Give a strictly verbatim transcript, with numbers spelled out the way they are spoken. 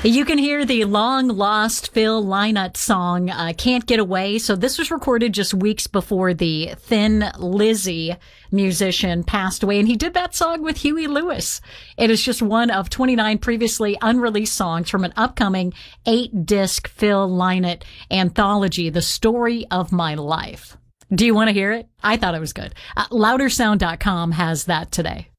You can hear the long-lost Phil Lynott song, uh, Can't Get Away. So this was recorded just weeks before the Thin Lizzy musician passed away, and he did that song with Huey Lewis. It is just one of twenty-nine previously unreleased songs from an upcoming eight-disc Phil Lynott anthology, The Story of My Life. Do you want to hear it? I thought it was good. Uh, louder sound dot com has that today.